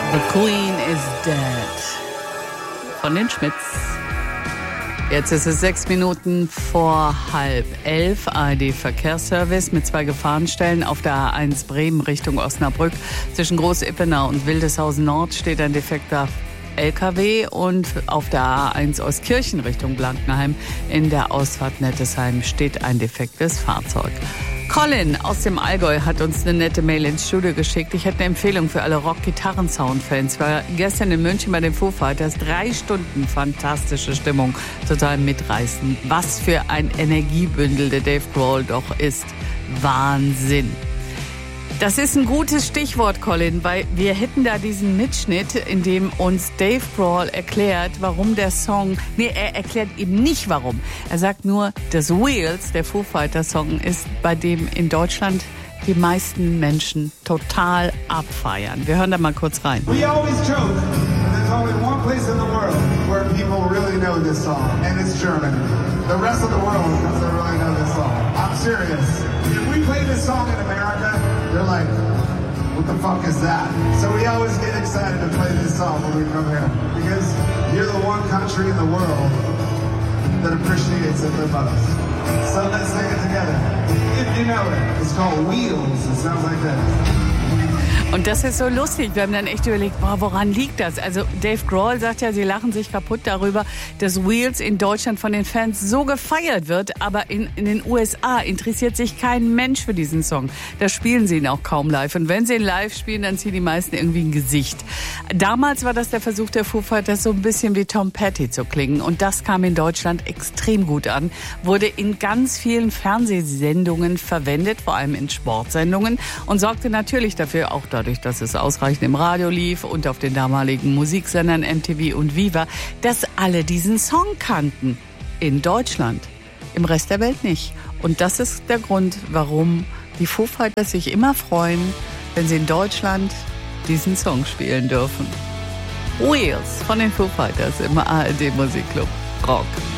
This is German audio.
The Queen is Dead von den Schmitz. Jetzt ist es 6 Minuten vor 10:30. ARD Verkehrsservice mit 2 Gefahrenstellen auf der A1 Bremen Richtung Osnabrück. Zwischen Groß-Ippenau und Wildeshausen Nord steht ein defekter LKW und auf der A1 Euskirchen Richtung Blankenheim in der Ausfahrt Nettesheim steht ein defektes Fahrzeug. Colin aus dem Allgäu hat uns eine nette Mail ins Studio geschickt. Ich hätte eine Empfehlung für alle Rock-Gitarren-Sound-Fans. Ich war gestern in München bei den Foo Fighters. 3 Stunden fantastische Stimmung, total mitreißend. Was für ein Energiebündel der Dave Grohl doch ist. Wahnsinn. Das ist ein gutes Stichwort, Colin, weil wir hätten da diesen Mitschnitt, in dem uns Dave Grohl erklärt, warum der Song, er erklärt eben nicht warum. Er sagt nur, dass Wheels, der Foo Fighters Song, ist, bei dem in Deutschland die meisten Menschen total abfeiern. Wir hören da mal kurz rein. We always joke that there's only one place in the world where people really know this song, and it's Germany. The rest of the world doesn't really know this song. I'm serious. If we play this song in America, they're like, what the fuck is that? So we always get excited to play this song when we come here, because you're the one country in the world that appreciates it the most. So let's sing it together. If you know it, it's called Wheels. It sounds like this. Und das ist so lustig. Wir haben dann echt überlegt, woran liegt das? Also Dave Grohl sagt ja, sie lachen sich kaputt darüber, dass Wheels in Deutschland von den Fans so gefeiert wird, aber in den USA interessiert sich kein Mensch für diesen Song. Da spielen sie ihn auch kaum live. Und wenn sie ihn live spielen, dann ziehen die meisten irgendwie ein Gesicht. Damals war das der Versuch der Foo Fighters, so ein bisschen wie Tom Petty zu klingen. Und das kam in Deutschland extrem gut an. Wurde in ganz vielen Fernsehsendungen verwendet, vor allem in Sportsendungen. Und sorgte natürlich dafür, auch dadurch, dass es ausreichend im Radio lief und auf den damaligen Musiksendern MTV und Viva, dass alle diesen Song kannten. In Deutschland. Im Rest der Welt nicht. Und das ist der Grund, warum die Foo Fighters sich immer freuen, wenn sie in Deutschland diesen Song spielen dürfen. Wheels von den Foo Fighters im ARD Musikclub Rock.